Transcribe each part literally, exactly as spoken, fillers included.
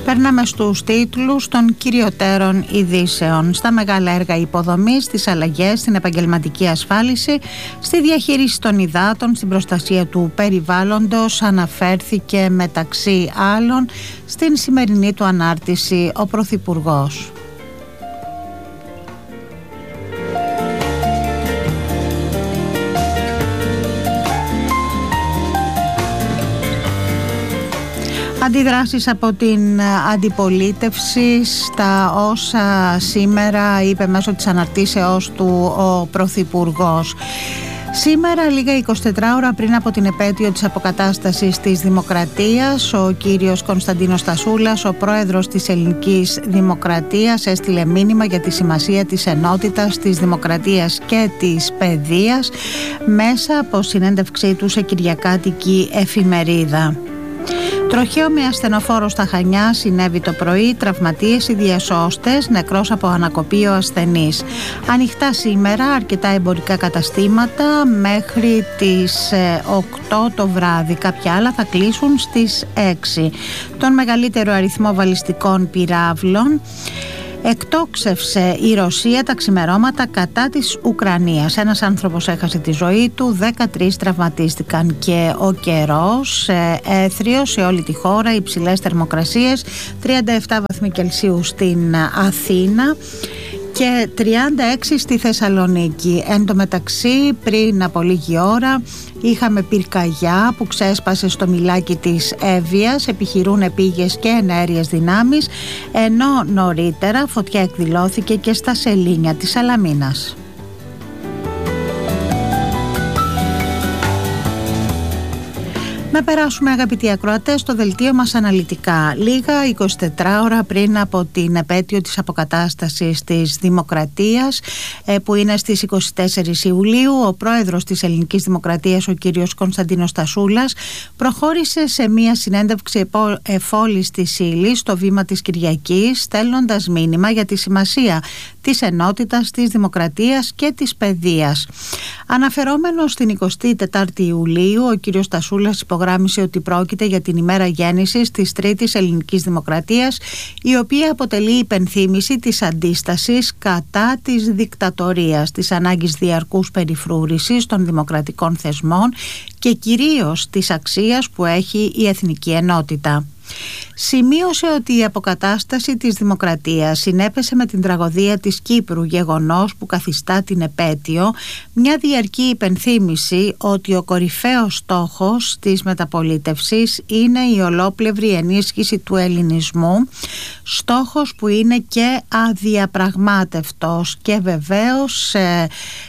Περνάμε στους τίτλους των κυριωτέρων ειδήσεων. Στα μεγάλα έργα υποδομής, στις αλλαγές, στην επαγγελματική ασφάλιση, στη διαχείριση των υδάτων, στην προστασία του περιβάλλοντος, αναφέρθηκε μεταξύ άλλων στην σημερινή του ανάρτηση ο Πρωθυπουργός. Αντιδράσεις από την αντιπολίτευση στα όσα σήμερα είπε μέσω της αναρτήσεώς του ο Πρωθυπουργός. Σήμερα, λίγα εικοσιτέσσερις ώρα πριν από την επέτειο της αποκατάστασης της Δημοκρατίας, ο κύριος Κωνσταντίνος Στασούλας, ο πρόεδρος της Ελληνικής Δημοκρατίας, έστειλε μήνυμα για τη σημασία της ενότητας, της δημοκρατίας και της παιδείας μέσα από συνέντευξή του σε κυριακάτικη εφημερίδα. Τροχαίο με ασθενοφόρο στα Χανιά συνέβη το πρωί, τραυματίες οι διασώστες, νεκρός από ανακοπή ο ασθενής. Ανοιχτά σήμερα αρκετά εμπορικά καταστήματα μέχρι τις οκτώ το βράδυ, κάποια άλλα θα κλείσουν στις έξι. Τον μεγαλύτερο αριθμό βαλιστικών πυράβλων εκτόξευσε η Ρωσία τα ξημερώματα κατά της Ουκρανίας. Ένας άνθρωπος έχασε τη ζωή του, δεκατρείς τραυματίστηκαν και ο καιρός έθριος σε όλη τη χώρα, υψηλές θερμοκρασίες, τριάντα επτά βαθμοί Κελσίου στην Αθήνα και τριάντα έξι στη Θεσσαλονίκη. Εν τω μεταξύ, πριν από λίγη ώρα είχαμε πυρκαγιά που ξέσπασε στο Μιλάκι της Εύβοιας, επιχειρούν επίγειες και εναέριες δυνάμεις, ενώ νωρίτερα φωτιά εκδηλώθηκε και στα Σελήνια της Σαλαμίνας. Να περάσουμε, αγαπητοί ακροατές, στο δελτίο μας αναλυτικά. Λίγα εικοσιτέσσερις ώρα πριν από την επέτειο της αποκατάστασης της Δημοκρατίας, που είναι στις είκοσι τέσσερις Ιουλίου, ο πρόεδρος της Ελληνικής Δημοκρατίας, ο κύριος Κωνσταντίνος Στασούλας, προχώρησε σε μία συνέντευξη εφόλης της ύλης στο βήμα της Κυριακής, στέλνοντας μήνυμα για τη σημασία της ενότητας, της δημοκρατίας και της παιδείας. Αναφερόμενος στην εικοστή τέταρτη Ιουλίου, ο κύριος Στασούλας υπογράμμισε ότι πρόκειται για την ημέρα γέννησης της Τρίτης Ελληνικής Δημοκρατίας, η οποία αποτελεί υπενθύμηση της αντίστασης κατά της δικτατορίας, της ανάγκης διαρκούς περιφρούρησης των δημοκρατικών θεσμών και κυρίως της αξίας που έχει η εθνική ενότητα. Σημείωσε ότι η αποκατάσταση της δημοκρατίας συνέπεσε με την τραγωδία της Κύπρου, γεγονός που καθιστά την επέτειο μια διαρκή υπενθύμηση ότι ο κορυφαίος στόχος της μεταπολίτευσης είναι η ολόπλευρη ενίσχυση του ελληνισμού, στόχος που είναι και αδιαπραγμάτευτος, και βεβαίως ε,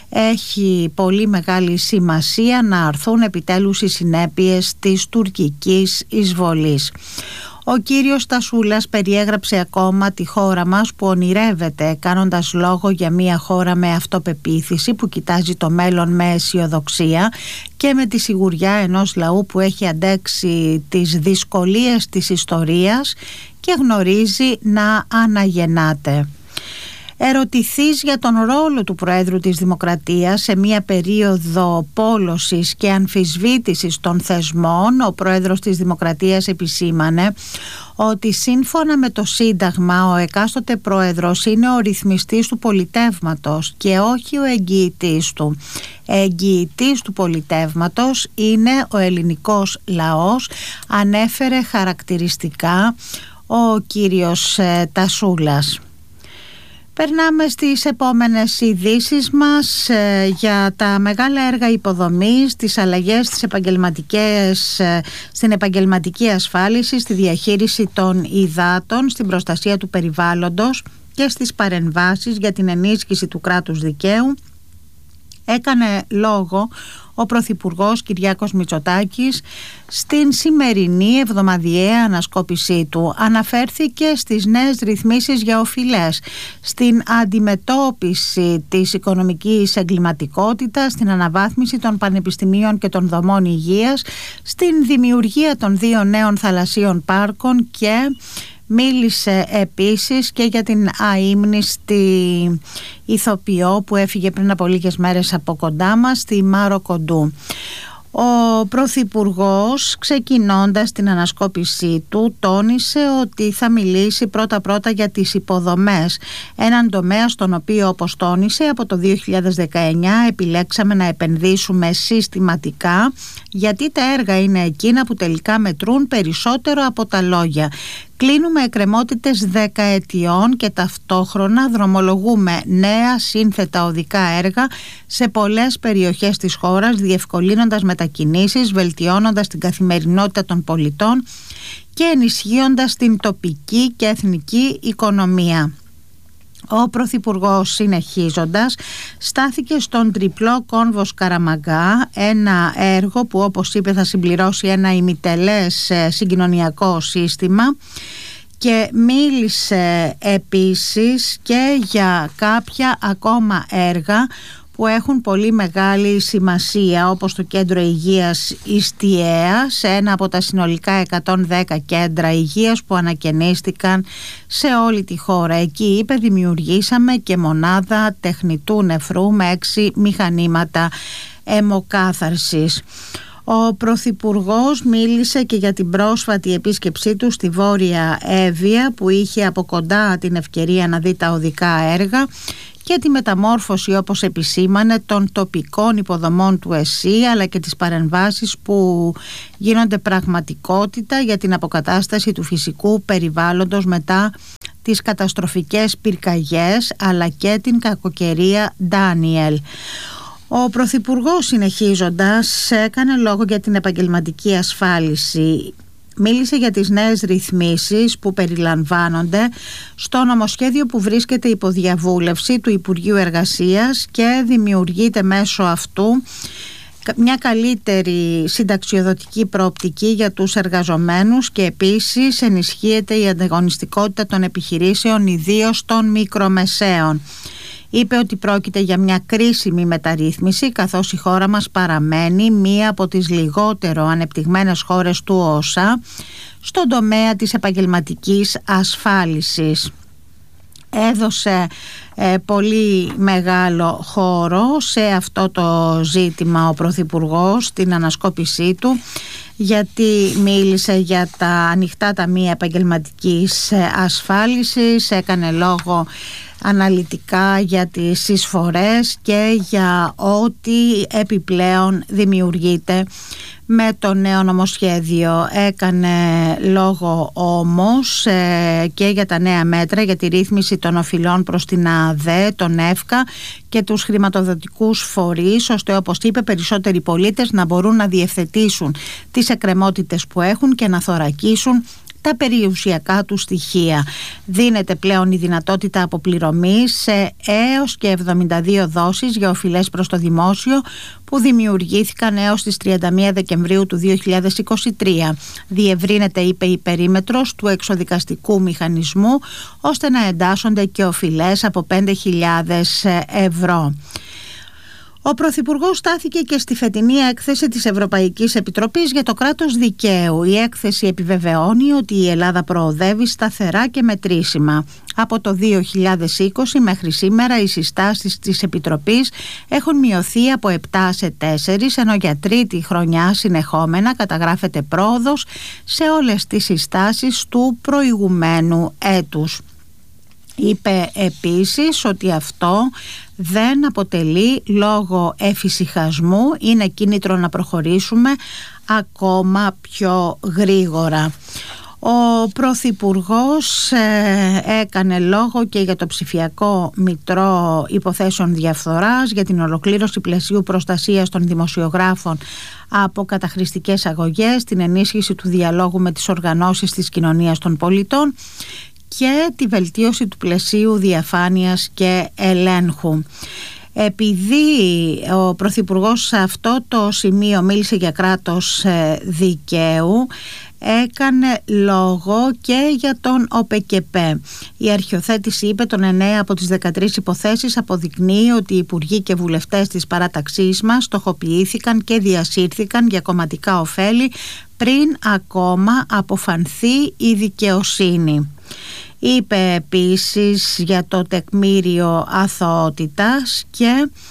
έχει πολύ μεγάλη σημασία να αρθούν επιτέλους οι συνέπειες της τουρκικής εισβολής. Ο κύριος Στασούλας περιέγραψε ακόμα τη χώρα μας που ονειρεύεται, κάνοντας λόγο για μια χώρα με αυτοπεποίθηση που κοιτάζει το μέλλον με αισιοδοξία και με τη σιγουριά ενός λαού που έχει αντέξει τις δυσκολίες της ιστορίας και γνωρίζει να αναγεννάται. Ερωτηθείς για τον ρόλο του Προέδρου της Δημοκρατίας σε μια περίοδο πόλωσης και αμφισβήτησης των θεσμών, ο Πρόεδρος της Δημοκρατίας επισήμανε ότι σύμφωνα με το Σύνταγμα ο εκάστοτε Πρόεδρος είναι ο ρυθμιστής του πολιτεύματος και όχι ο εγγυητής του. Εγγυητής του πολιτεύματος είναι ο ελληνικός λαός, ανέφερε χαρακτηριστικά ο κύριος Τασούλας. Περνάμε στις επόμενες ειδήσεις μας ε, για τα μεγάλα έργα υποδομής, τις αλλαγές στις επαγγελματικές, ε, στην επαγγελματική ασφάλιση, στη διαχείριση των υδάτων, στην προστασία του περιβάλλοντος και στις παρεμβάσεις για την ενίσχυση του κράτους δικαίου. Έκανε λόγο ο Πρωθυπουργός Κυριάκος Μητσοτάκης στην σημερινή εβδομαδιαία ανασκόπησή του. Αναφέρθηκε στις νέες ρυθμίσεις για οφειλές, στην αντιμετώπιση της οικονομικής εγκληματικότητας, στην αναβάθμιση των πανεπιστημίων και των δομών υγείας, στην δημιουργία των δύο νέων θαλασσίων πάρκων και μίλησε επίσης και για την αείμνηστη ηθοποιό που έφυγε πριν από λίγες μέρες από κοντά μας, τη Μάρο Κοντού. Ο Πρωθυπουργός, ξεκινώντας την ανασκόπησή του, τόνισε ότι θα μιλήσει πρώτα-πρώτα για τις υποδομές, έναν τομέα στον οποίο, όπως τόνισε, από το δύο χιλιάδες δεκαεννιά επιλέξαμε να επενδύσουμε συστηματικά, γιατί τα έργα είναι εκείνα που τελικά μετρούν περισσότερο από τα λόγια. Κλείνουμε εκκρεμότητες δεκαετιών και ταυτόχρονα δρομολογούμε νέα σύνθετα οδικά έργα σε πολλές περιοχές της χώρας, διευκολύνοντας μετακινήσεις, βελτιώνοντας την καθημερινότητα των πολιτών και ενισχύοντας την τοπική και εθνική οικονομία. Ο Πρωθυπουργός, συνεχίζοντας, στάθηκε στον τριπλό κόμβο Καραμαγκά, ένα έργο που, όπως είπε, θα συμπληρώσει ένα ημιτελές συγκοινωνιακό σύστημα, και μίλησε επίσης και για κάποια ακόμα έργα που έχουν πολύ μεγάλη σημασία, όπως το κέντρο υγείας Ιστιαία, σε ένα από τα συνολικά εκατόν δέκα κέντρα υγείας που ανακαινίστηκαν σε όλη τη χώρα. Εκεί, είπε, δημιουργήσαμε και μονάδα τεχνητού νεφρού με έξι μηχανήματα αιμοκάθαρσης. Ο Πρωθυπουργός μίλησε και για την πρόσφατη επίσκεψή του στη Βόρεια Εύβοια, που είχε από κοντά την ευκαιρία να δει τα οδικά έργα και τη μεταμόρφωση, όπως επισήμανε, των τοπικών υποδομών του ΕΣΥ, αλλά και τις παρεμβάσεις που γίνονται πραγματικότητα για την αποκατάσταση του φυσικού περιβάλλοντος μετά τις καταστροφικές πυρκαγιές, αλλά και την κακοκαιρία Ντάνιελ. Ο Πρωθυπουργός, συνεχίζοντας, έκανε λόγο για την επαγγελματική ασφάλιση. Μίλησε για τις νέες ρυθμίσεις που περιλαμβάνονται στο νομοσχέδιο που βρίσκεται υπό διαβούλευση του Υπουργείου Εργασίας και δημιουργείται μέσω αυτού μια καλύτερη συνταξιοδοτική προοπτική για τους εργαζομένους και επίσης ενισχύεται η ανταγωνιστικότητα των επιχειρήσεων, ιδίως των μικρομεσαίων. Είπε ότι πρόκειται για μια κρίσιμη μεταρρύθμιση, καθώς η χώρα μας παραμένει μία από τις λιγότερο ανεπτυγμένες χώρες του ΟΣΑ στον τομέα της επαγγελματικής ασφάλισης. Έδωσε ε, πολύ μεγάλο χώρο σε αυτό το ζήτημα ο Πρωθυπουργός στην ανασκόπησή του, γιατί μίλησε για τα ανοιχτά ταμεία επαγγελματικής ασφάλισης, έκανε λόγο αναλυτικά για τις εισφορές και για ό,τι επιπλέον δημιουργείται με το νέο νομοσχέδιο. Έκανε λόγο όμως ε, και για τα νέα μέτρα για τη ρύθμιση των οφειλών προς την ΑΔΕ, τον ΕΦΚΑ και τους χρηματοδοτικούς φορείς, ώστε, όπως είπε, περισσότεροι πολίτες να μπορούν να διευθετήσουν τις εκκρεμότητες που έχουν και να θωρακίσουν τα περιουσιακά του στοιχεία. Δίνεται πλέον η δυνατότητα αποπληρωμής σε έως και εβδομήντα δύο δόσεις για οφειλές προς το δημόσιο που δημιουργήθηκαν έως τις τριάντα μία Δεκεμβρίου του δύο χιλιάδες είκοσι τρία. Διευρύνεται, είπε, η περίμετρος του εξοδικαστικού μηχανισμού ώστε να εντάσσονται και οφειλές από πέντε χιλιάδες ευρώ. Ο Πρωθυπουργός στάθηκε και στη φετινή έκθεση της Ευρωπαϊκής Επιτροπής για το κράτος δικαίου. Η έκθεση επιβεβαιώνει ότι η Ελλάδα προοδεύει σταθερά και μετρήσιμα. Από το δύο χιλιάδες είκοσι μέχρι σήμερα οι συστάσεις της Επιτροπής έχουν μειωθεί από επτά σε τέσσερα, ενώ για τρίτη χρονιά συνεχόμενα καταγράφεται πρόοδος σε όλες τις συστάσεις του προηγουμένου έτους. Είπε επίσης ότι αυτό δεν αποτελεί λόγο εφησυχασμού, είναι κίνητρο να προχωρήσουμε ακόμα πιο γρήγορα. Ο Πρωθυπουργός ε, έκανε λόγο και για το ψηφιακό μητρό υποθέσεων διαφθοράς, για την ολοκλήρωση πλαισίου προστασίας των δημοσιογράφων από καταχρηστικές αγωγές, την ενίσχυση του διαλόγου με τις οργανώσεις της κοινωνίας των πολιτών και τη βελτίωση του πλαισίου διαφάνειας και ελέγχου. Επειδή ο Πρωθυπουργός σε αυτό το σημείο μίλησε για κράτος δικαίου, έκανε λόγο και για τον ΟΠΕΚΕΠΕ. Η αρχιοθέτηση, είπε, των εννέα από τις δεκατρείς υποθέσεις αποδεικνύει ότι οι υπουργοί και βουλευτές της παράταξής μας στοχοποιήθηκαν και διασύρθηκαν για κομματικά ωφέλη πριν ακόμα αποφανθεί η δικαιοσύνη. Είπε επίσης για το τεκμήριο αθωότητας και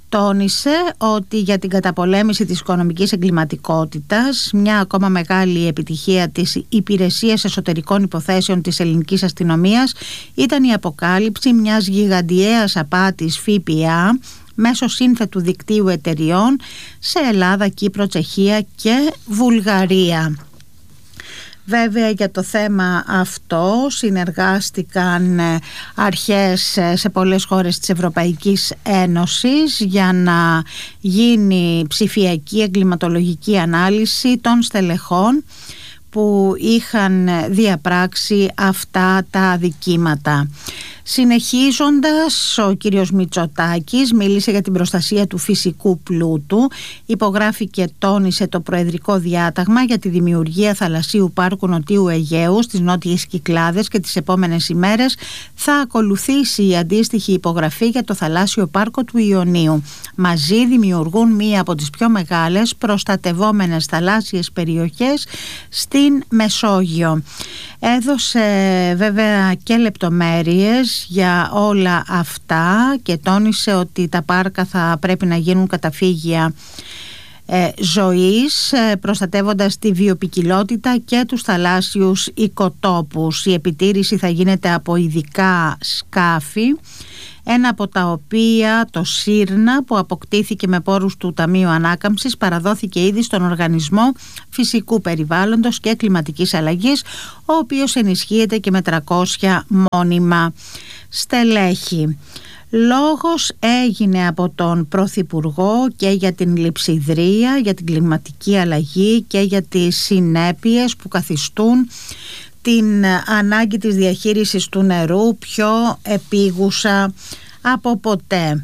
Τόνισε ότι για την καταπολέμηση της οικονομικής εγκληματικότητας μια ακόμα μεγάλη επιτυχία της Υπηρεσίας Εσωτερικών Υποθέσεων της ελληνικής αστυνομίας ήταν η αποκάλυψη μιας γιγαντιαίας απάτης ΦΠΑ μέσω σύνθετου δικτύου εταιριών σε Ελλάδα, Κύπρο, Τσεχία και Βουλγαρία. Βέβαια για το θέμα αυτό συνεργάστηκαν αρχές σε πολλές χώρες της Ευρωπαϊκής Ένωσης για να γίνει ψηφιακή εγκληματολογική ανάλυση των στελεχών που είχαν διαπράξει αυτά τα αδικήματα. Συνεχίζοντας, ο κύριος Μητσοτάκης μίλησε για την προστασία του φυσικού πλούτου, υπογράφει και τόνισε το Προεδρικό Διάταγμα για τη δημιουργία θαλασσίου πάρκου Νοτιού Αιγαίου στις Νότιες Κυκλάδες και τις επόμενες ημέρες θα ακολουθήσει η αντίστοιχη υπογραφή για το θαλάσσιο πάρκο του Ιωνίου. Μαζί δημιουργούν μία από τις πιο μεγάλες προστατευόμενες θαλάσσιες περιοχές στην Μεσόγειο. Έδωσε βέβαια και λεπτομέρειες για όλα αυτά και τόνισε ότι τα πάρκα θα πρέπει να γίνουν καταφύγια ε, ζωής, ε, προστατεύοντας τη βιοποικιλότητα και τους θαλάσσιους οικοτόπους. Η επιτήρηση θα γίνεται από ειδικά σκάφη, ένα από τα οποία, το ΣΥΡΝΑ, που αποκτήθηκε με πόρους του Ταμείου Ανάκαμψης, παραδόθηκε ήδη στον Οργανισμό Φυσικού Περιβάλλοντος και Κλιματικής Αλλαγής, ο οποίος ενισχύεται και με τριακόσια μόνιμα στελέχη. Λόγος έγινε από τον Πρωθυπουργό και για την λειψιδρία, για την κλιματική αλλαγή και για τις συνέπειες που καθιστούν την ανάγκη της διαχείρισης του νερού πιο επίγουσα από ποτέ.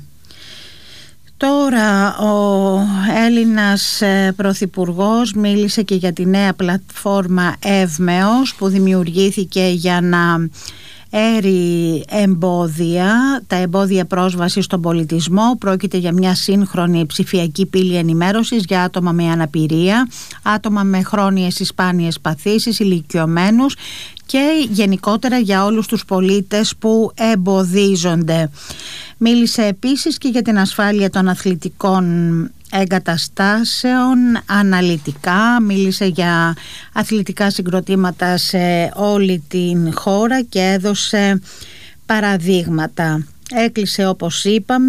Τώρα ο Έλληνας Πρωθυπουργός μίλησε και για τη νέα πλατφόρμα Εύμεος που δημιουργήθηκε για να έρει εμπόδια, τα εμπόδια πρόσβασης στον πολιτισμό. Πρόκειται για μια σύγχρονη ψηφιακή πύλη ενημέρωσης για άτομα με αναπηρία, άτομα με χρόνιες ή σπάνιες παθήσεις, ηλικιωμένους και γενικότερα για όλους τους πολίτες που εμποδίζονται. Μίλησε επίσης και για την ασφάλεια των αθλητικών εγκαταστάσεων αναλυτικά, μίλησε για αθλητικά συγκροτήματα σε όλη την χώρα και έδωσε παραδείγματα. Έκλεισε, όπως είπαμε,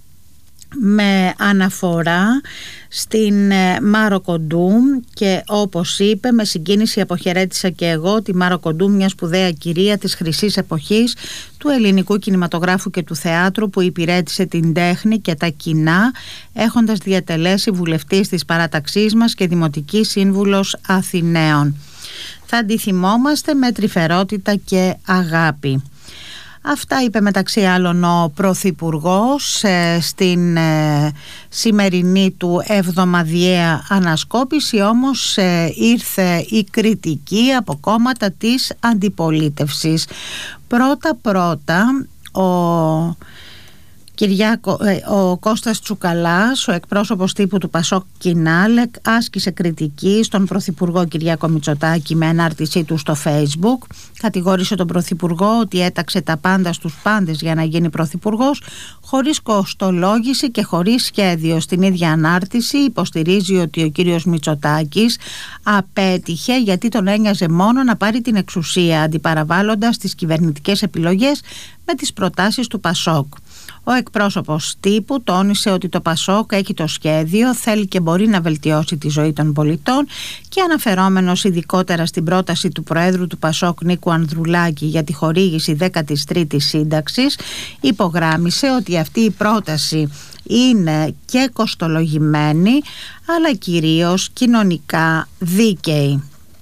με αναφορά στην Μάρο Κοντούμ και όπως είπε, με συγκίνηση αποχαιρέτησα και εγώ τη Μάρο Κοντούμ, μια σπουδαία κυρία της χρυσής εποχής του ελληνικού κινηματογράφου και του θεάτρου που υπηρέτησε την τέχνη και τα κοινά, έχοντας διατελέσει βουλευτής της παράταξής μας και δημοτική σύμβουλος Αθηναίων. Θα αντιθυμόμαστε με τρυφερότητα και αγάπη. Αυτά είπε μεταξύ άλλων ο Πρωθυπουργός ε, στην ε, σημερινή του εβδομαδιαία ανασκόπηση, όμως ε, ήρθε η κριτική από κόμματα της αντιπολίτευσης. Πρώτα-πρώτα ο Κυριάκο, ο Κώστας Τσουκαλάς, ο εκπρόσωπος τύπου του Πασόκ Κινάλεκ, άσκησε κριτική στον Πρωθυπουργό Κυριάκο Μητσοτάκη με ανάρτησή του στο Facebook. Κατηγόρησε τον Πρωθυπουργό ότι έταξε τα πάντα στους πάντες για να γίνει Πρωθυπουργός, χωρίς κοστολόγηση και χωρίς σχέδιο. Στην ίδια ανάρτηση υποστηρίζει ότι ο κύριος Μητσοτάκης απέτυχε γιατί τον ένοιαζε μόνο να πάρει την εξουσία, αντιπαραβάλλοντας τις κυβερνητικές επιλογές με τις προτάσεις του Πασόκ. Ο εκπρόσωπος τύπου τόνισε ότι το Πασόκ έχει το σχέδιο, θέλει και μπορεί να βελτιώσει τη ζωή των πολιτών και αναφερόμενος ειδικότερα στην πρόταση του Προέδρου του Πασόκ Νίκου Ανδρουλάκη για τη χορήγηση δέκατης τρίτης σύνταξης, υπογράμμισε ότι αυτή η πρόταση είναι και κοστολογημένη αλλά κυρίως κοινωνικά δίκαιη.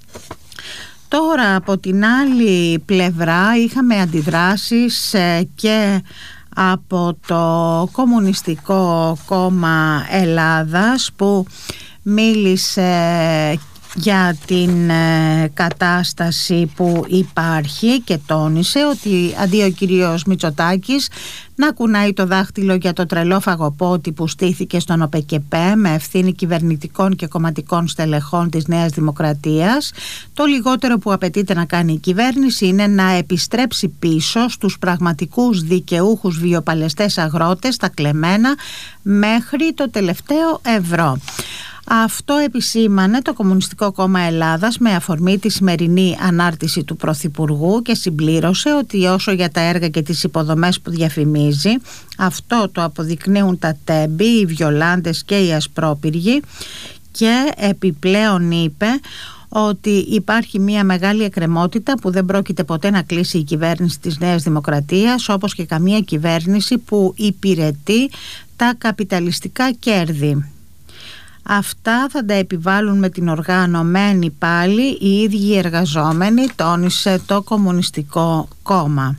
Τώρα από την άλλη πλευρά είχαμε αντιδράσεις και από το Κομμουνιστικό Κόμμα Ελλάδας που μίλησε για την ε, κατάσταση που υπάρχει και τόνισε ότι αντί ο κύριος Μητσοτάκης να κουνάει το δάχτυλο για το τρελό φαγοπότη που στήθηκε στον ΟΠΕΚΕΠΕ με ευθύνη κυβερνητικών και κομματικών στελεχών της Νέας Δημοκρατίας, το λιγότερο που απαιτείται να κάνει η κυβέρνηση είναι να επιστρέψει πίσω στους πραγματικούς δικαιούχους βιοπαλαιστές αγρότες τα κλεμμένα μέχρι το τελευταίο ευρώ. Αυτό επισήμανε το Κομμουνιστικό Κόμμα Ελλάδας με αφορμή τη σημερινή ανάρτηση του Πρωθυπουργού και συμπλήρωσε ότι όσο για τα έργα και τις υποδομές που διαφημίζει, αυτό το αποδεικνύουν τα τέμπη, οι Βιολάντες και οι Ασπρόπυργοι, και επιπλέον είπε ότι υπάρχει μια μεγάλη εκκρεμότητα που δεν πρόκειται ποτέ να κλείσει η κυβέρνηση της Νέας Δημοκρατίας, όπως και καμία κυβέρνηση που υπηρετεί τα καπιταλιστικά κέρδη. Αυτά θα τα επιβάλλουν με την οργανωμένη πάλι οι ίδιοι οι εργαζόμενοι, τόνισε το Κομμουνιστικό Κόμμα.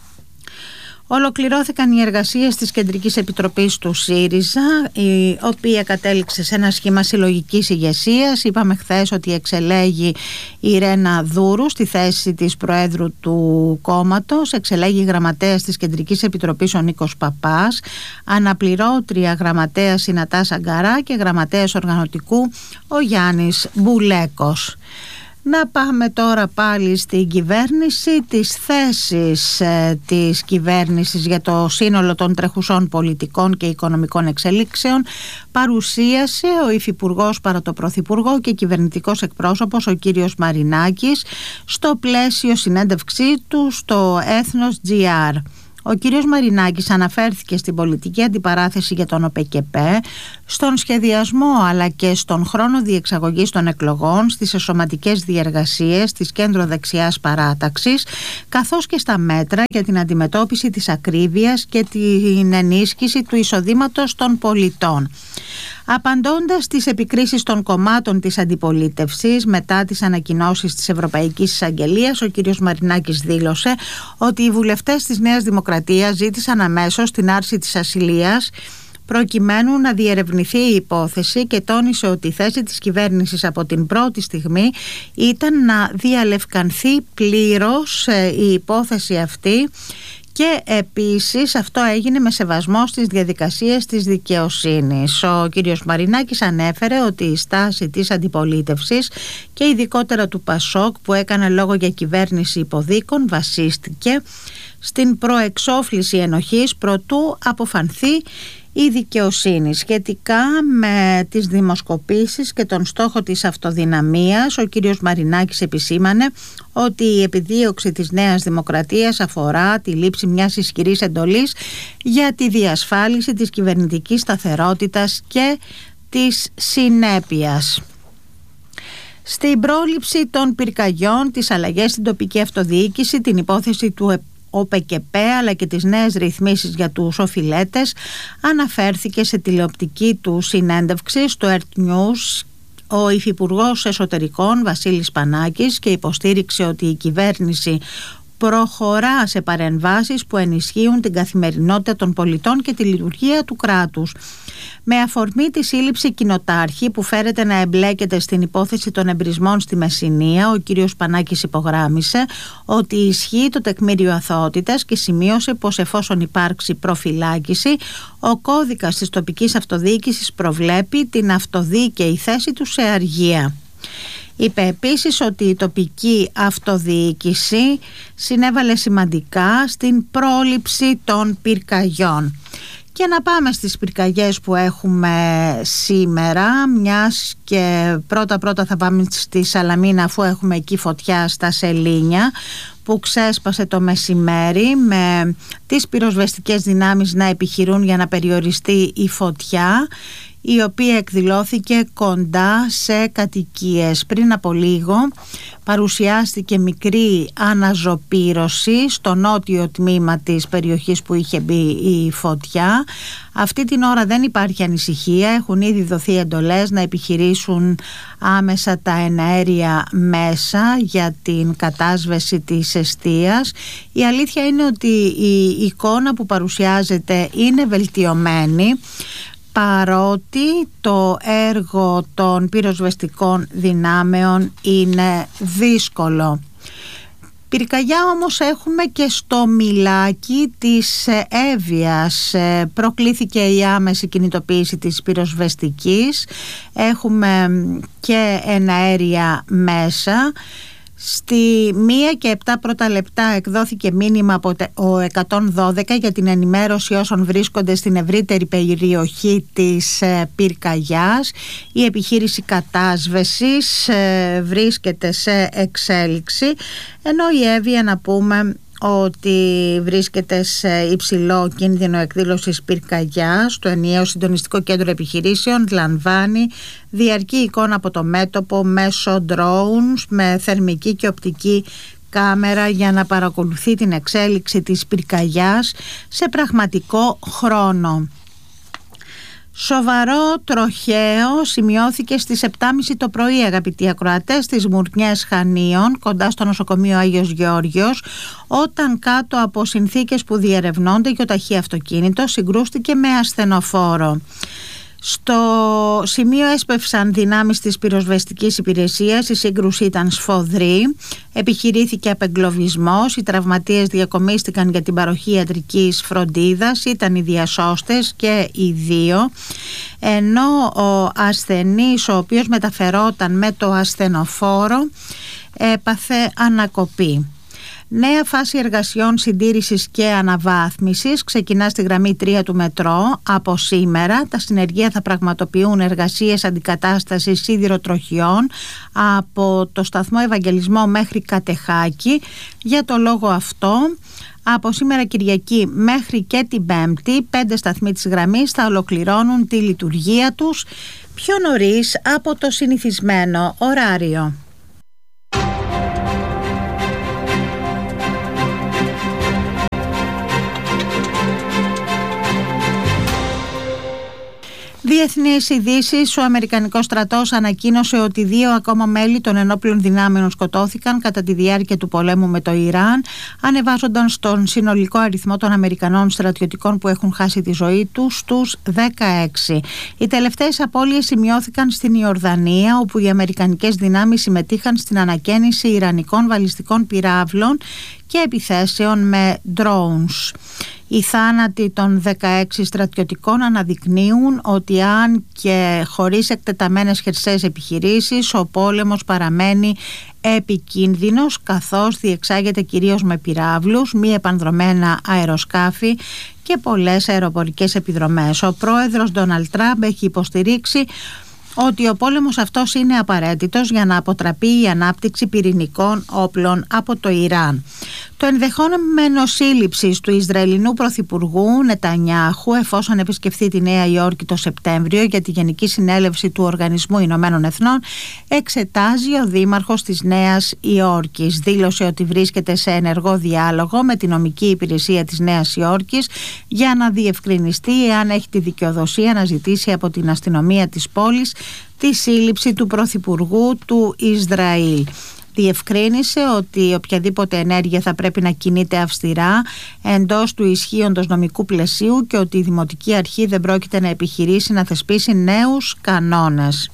Ολοκληρώθηκαν οι εργασίες της Κεντρικής Επιτροπής του ΣΥΡΙΖΑ, η οποία κατέληξε σε ένα σχήμα συλλογικής ηγεσίας. Είπαμε χθες ότι εξελέγει η Ρένα Δούρου στη θέση της Προέδρου του κόμματος, εξελέγει γραμματέας της Κεντρικής Επιτροπής ο Νίκος Παπάς, αναπληρώτρια γραμματέας η Νατάσα Αγκαρά και γραμματέας οργανωτικού ο Γιάννης Μπουλέκος. Να πάμε τώρα πάλι στην κυβέρνηση, τις θέσεις ε, της κυβέρνησης για το σύνολο των τρεχουσών πολιτικών και οικονομικών εξελίξεων παρουσίασε ο Υφυπουργός παρά το Πρωθυπουργό και κυβερνητικός εκπρόσωπος ο κύριος Μαρινάκης στο πλαίσιο συνέντευξή του στο Έθνος τζι αρ. Ο κύριος Μαρινάκης αναφέρθηκε στην πολιτική αντιπαράθεση για τον ΟΠΕΚΕΠΕ, στον σχεδιασμό αλλά και στον χρόνο διεξαγωγής των εκλογών, στις εσωματικές διεργασίες της κέντρο-δεξιάς παράταξης, καθώς και στα μέτρα για την αντιμετώπιση της ακρίβειας και την ενίσχυση του εισοδήματος των πολιτών. Απαντώντας στις επικρίσεις των κομμάτων της αντιπολίτευσης μετά τις ανακοινώσεις της Ευρωπαϊκής Εισαγγελίας, ο κ. Μαρινάκης δήλωσε ότι οι βουλευτές της Νέας Δημοκρατίας ζήτησαν αμέσως την άρση της ασυλίας προκειμένου να διερευνηθεί η υπόθεση και τόνισε ότι η θέση της κυβέρνησης από την πρώτη στιγμή ήταν να διαλευκανθεί πλήρως η υπόθεση αυτή. Και επίσης αυτό έγινε με σεβασμό στις διαδικασίες της δικαιοσύνης. Ο κύριος Μαρινάκης ανέφερε ότι η στάση της αντιπολίτευσης και ειδικότερα του ΠΑΣΟΚ που έκανε λόγο για κυβέρνηση υποδίκων βασίστηκε στην προεξόφληση ενοχής προτού αποφανθεί η δικαιοσύνη. Σχετικά με τις δημοσκοπήσεις και τον στόχο της αυτοδυναμίας, ο κύριος Μαρινάκης επισήμανε ότι η επιδίωξη της Νέας Δημοκρατίας αφορά τη λήψη μιας ισχυρής εντολής για τη διασφάλιση της κυβερνητικής σταθερότητας και της συνέπειας. Στην πρόληψη των πυρκαγιών, τις αλλαγές στην τοπική αυτοδιοίκηση, την υπόθεση του ΟΠΕΚΕΠΕ αλλά και τις νέες ρυθμίσεις για τους οφειλέτες, αναφέρθηκε σε τηλεοπτική του συνέντευξη στο Earth News ο Υφυπουργός Εσωτερικών Βασίλης Πανάκης και υποστήριξε ότι η κυβέρνηση προχωρά σε παρεμβάσεις που ενισχύουν την καθημερινότητα των πολιτών και τη λειτουργία του κράτους. Με αφορμή τη σύλληψη κοινοτάρχη που φέρεται να εμπλέκεται στην υπόθεση των εμπρισμών στη Μεσσηνία, ο κύριος Πανάκης υπογράμμισε ότι ισχύει το τεκμήριο αθωότητας και σημείωσε πως εφόσον υπάρξει προφυλάκηση, ο κώδικας της τοπικής αυτοδιοίκησης προβλέπει την αυτοδίκαιη θέση του σε αργία. Είπε επίσης ότι η τοπική αυτοδιοίκηση συνέβαλε σημαντικά στην πρόληψη των πυρκαγιών. Και να πάμε στις πυρκαγιές που έχουμε σήμερα, μιας και πρώτα πρώτα θα πάμε στη Σαλαμίνα αφού έχουμε εκεί φωτιά στα Σελήνια που ξέσπασε το μεσημέρι με τις πυροσβεστικές δυνάμεις να επιχειρούν για να περιοριστεί η φωτιά, η οποία εκδηλώθηκε κοντά σε κατοικίες. Πριν από λίγο παρουσιάστηκε μικρή αναζωπήρωση στο νότιο τμήμα της περιοχής που είχε μπει η φωτιά. Αυτή την ώρα δεν υπάρχει ανησυχία, έχουν ήδη δοθεί εντολές να επιχειρήσουν άμεσα τα εναέρια μέσα για την κατάσβεση της εστίας. Η αλήθεια είναι ότι η εικόνα που παρουσιάζεται είναι βελτιωμένη. παρότι το έργο των πυροσβεστικών δυνάμεων είναι δύσκολο. Πυρκαγιά όμως έχουμε και στο Μιλάκι της Εύβοιας. Προκλήθηκε η άμεση κινητοποίηση της πυροσβεστικής. Έχουμε και εναέρια μέσα. Στη μία και επτά πρώτα λεπτά εκδόθηκε μήνυμα από ο εκατόν δώδεκα για την ενημέρωση όσων βρίσκονται στην ευρύτερη περιοχή της πυρκαγιάς. Η επιχείρηση κατάσβεσης βρίσκεται σε εξέλιξη, ενώ η Εύβοια, να πούμε ότι βρίσκεται σε υψηλό κίνδυνο εκδήλωσης πυρκαγιάς. Το ενιαίο συντονιστικό κέντρο επιχειρήσεων λαμβάνει διαρκή εικόνα από το μέτωπο μέσω drones με θερμική και οπτική κάμερα για να παρακολουθεί την εξέλιξη της πυρκαγιάς σε πραγματικό χρόνο. Σοβαρό τροχαίο σημειώθηκε στις επτά και μισή το πρωί, αγαπητοί ακροατές, στις Μουρνιές Χανίων, κοντά στο νοσοκομείο Άγιος Γεώργιος, όταν κάτω από συνθήκες που διερευνώνται και ο ταχύ αυτοκίνητο συγκρούστηκε με ασθενοφόρο. Στο σημείο έσπευσαν δυνάμεις της πυροσβεστικής υπηρεσίας, η σύγκρουση ήταν σφοδρή, επιχειρήθηκε απεγκλωβισμός, οι τραυματίες διακομίστηκαν για την παροχή ιατρικής φροντίδας, ήταν οι διασώστες και οι δύο, ενώ ο ασθενής, ο οποίος μεταφερόταν με το ασθενοφόρο, έπαθε ανακοπή. Νέα φάση εργασιών συντήρησης και αναβάθμισης ξεκινά στη γραμμή τρία του μετρό από σήμερα. Τα συνεργεία θα πραγματοποιούν εργασίες αντικατάστασης σιδηροτροχιών από το σταθμό Ευαγγελισμό μέχρι Κατεχάκη. Για το λόγο αυτό, από σήμερα Κυριακή μέχρι και την Πέμπτη, πέντε σταθμοί της γραμμής θα ολοκληρώνουν τη λειτουργία τους πιο νωρίς από το συνηθισμένο ωράριο. Διεθνείς ειδήσεις. Ο Αμερικανικός στρατός ανακοίνωσε ότι δύο ακόμα μέλη των ενόπλων δυνάμεων σκοτώθηκαν κατά τη διάρκεια του πολέμου με το Ιράν, ανεβάζοντας τον συνολικό αριθμό των Αμερικανών στρατιωτικών που έχουν χάσει τη ζωή τους στους δεκαέξι. Οι τελευταίες απώλειες σημειώθηκαν στην Ιορδανία, όπου οι αμερικανικές δυνάμεις συμμετείχαν στην ανακαίνιση ιρανικών βαλιστικών πυράβλων και επιθέσεων με drones. Οι θάνατοι των δεκαέξι στρατιωτικών αναδεικνύουν ότι αν και χωρίς εκτεταμένες χερσαίες επιχειρήσεις, ο πόλεμος παραμένει επικίνδυνος, καθώς διεξάγεται κυρίως με πυράβλους, μη επανδρομένα αεροσκάφη και πολλές αεροπορικές επιδρομές. Ο πρόεδρος Ντόναλντ Τραμπ έχει υποστηρίξει ότι ο πόλεμος αυτός είναι απαραίτητος για να αποτραπεί η ανάπτυξη πυρηνικών όπλων από το Ιράν. Το ενδεχόμενο σύλληψης του Ισραηλινού Πρωθυπουργού Νετανιάχου, εφόσον επισκεφθεί τη Νέα Υόρκη το Σεπτέμβριο για τη Γενική Συνέλευση του Οργανισμού Ηνωμένων Εθνών, εξετάζει ο Δήμαρχος της Νέας Υόρκης. Δήλωσε ότι βρίσκεται σε ενεργό διάλογο με την νομική υπηρεσία της Νέας Υόρκης για να διευκρινιστεί εάν έχει τη δικαιοδοσία να ζητήσει από την αστυνομία της πόλης τη σύλληψη του Πρωθυπουργού του Ισραήλ. Διευκρίνησε ότι οποιαδήποτε ενέργεια θα πρέπει να κινείται αυστηρά εντός του ισχύοντος νομικού πλαισίου και ότι η Δημοτική Αρχή δεν πρόκειται να επιχειρήσει να θεσπίσει νέους κανόνες.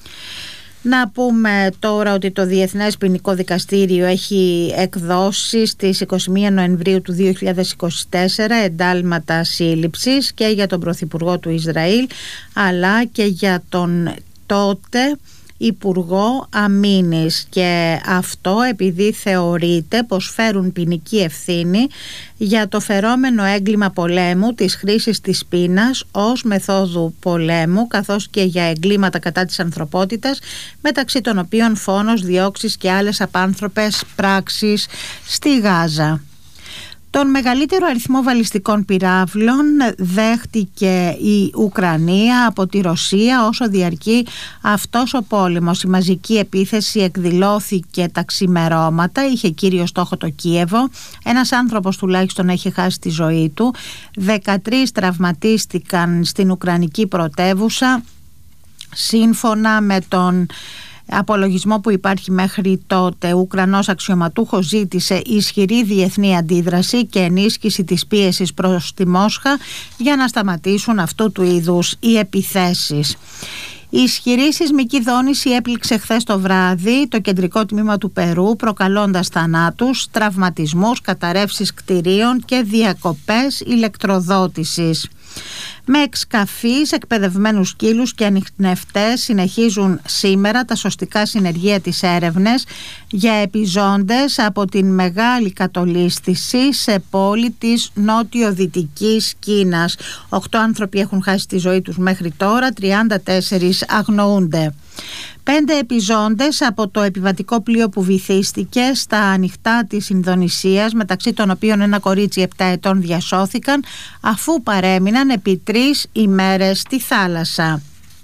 Να πούμε τώρα ότι το Διεθνές Ποινικό Δικαστήριο έχει εκδώσει στις είκοσι μία Νοεμβρίου του δύο χιλιάδες είκοσι τέσσερα εντάλματα σύλληψης και για τον Πρωθυπουργό του Ισραήλ, αλλά και για τον τότε Υπουργό Αμήνης, και αυτό επειδή θεωρείται πως φέρουν ποινική ευθύνη για το φερόμενο έγκλημα πολέμου της χρήσης της πείνας ως μεθόδου πολέμου, καθώς και για εγκλήματα κατά της ανθρωπότητας, μεταξύ των οποίων φόνος, διώξεις και άλλες απάνθρωπες πράξεις στη Γάζα. Τον μεγαλύτερο αριθμό βαλιστικών πυράβλων δέχτηκε η Ουκρανία από τη Ρωσία όσο διαρκεί αυτός ο πόλεμος. Η μαζική επίθεση εκδηλώθηκε τα ξημερώματα, είχε κύριο στόχο το Κίεβο. Ένας άνθρωπος τουλάχιστον έχει χάσει τη ζωή του. δεκατρείς τραυματίστηκαν στην Ουκρανική πρωτεύουσα. Σύμφωνα με τον απολογισμό που υπάρχει μέχρι τότε, ο Ουκρανός αξιωματούχος ζήτησε ισχυρή διεθνή αντίδραση και ενίσχυση της πίεσης προς τη Μόσχα για να σταματήσουν αυτού του είδους οι επιθέσεις. Η ισχυρή σεισμική δόνηση έπληξε χθες το βράδυ το κεντρικό τμήμα του Περού, προκαλώντας θανάτους, τραυματισμούς, καταρρεύσεις κτηρίων και διακοπές ηλεκτροδότησης. Με εξκαφείς, εκπαιδευμένους σκύλους και ανιχνευτές συνεχίζουν σήμερα τα σωστικά συνεργεία της έρευνες για επιζώντες από την μεγάλη κατολίσθηση σε πόλη της νότιο-δυτικής Κίνας. Οκτώ άνθρωποι έχουν χάσει τη ζωή τους μέχρι τώρα, τριάντα τέσσερις αγνοούνται. Πέντε επιζώντες από το επιβατικό πλοίο που βυθίστηκε στα ανοιχτά της Ινδονησίας, μεταξύ των οποίων ένα κορίτσι επτά ετών, διασώθηκαν αφού παρέμειναν επί τρεις ημέρες στη θάλασσα.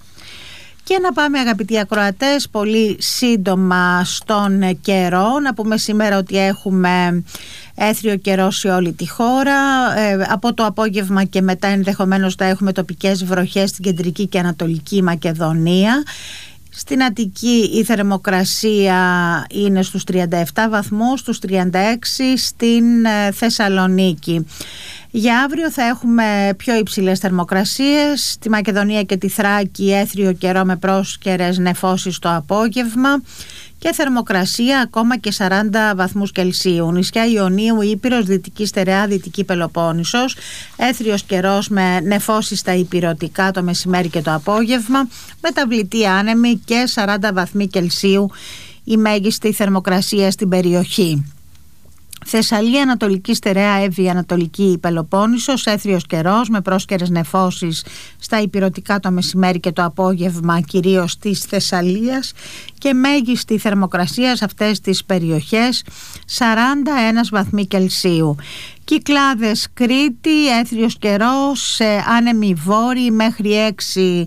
Και να πάμε, αγαπητοί ακροατές, πολύ σύντομα στον καιρό. Να πούμε σήμερα ότι έχουμε έθριο καιρό σε όλη τη χώρα. Ε, από το απόγευμα και μετά ενδεχομένως θα έχουμε τοπικές βροχές στην κεντρική και ανατολική Μακεδονία. Στην Αττική η θερμοκρασία είναι στους τριάντα επτά βαθμούς, στους τριάντα έξι στην Θεσσαλονίκη. Για αύριο θα έχουμε πιο υψηλές θερμοκρασίες. Στη Μακεδονία και τη Θράκη έθριο καιρό με πρόσκαιρες νεφώσεις το απόγευμα και θερμοκρασία ακόμα και σαράντα βαθμούς Κελσίου. Νησιά Ιωνίου, Ήπειρος, Δυτική Στερεά, Δυτική Πελοπόννησος, έθριος καιρός με νεφώσεις στα ηπειρωτικά το μεσημέρι και το απόγευμα, μεταβλητή άνεμη και σαράντα βαθμοί Κελσίου η μέγιστη θερμοκρασία στην περιοχή. Θεσσαλία, Ανατολική Στερεά, Εύβοια, Ανατολική Πελοπόννησος, έθριος καιρός με πρόσκαιρες νεφώσεις στα ηπειρωτικά το μεσημέρι και το απόγευμα, κυρίως της Θεσσαλίας, και μέγιστη θερμοκρασία σε αυτές τις περιοχές σαράντα ένα βαθμοί Κελσίου. Κυκλάδες, Κρήτη, έθριος καιρός, άνεμοι βόρειοι μέχρι έξι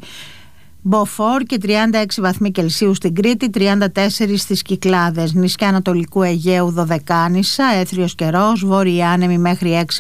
Μποφόρ και τριάντα έξι βαθμοί Κελσίου στην Κρήτη, τριάντα τέσσερα στις Κυκλάδες. Νησιά Ανατολικού Αιγαίου, Δωδεκάνησα, έθριος καιρός, βόρειοι άνεμοι μέχρι έξι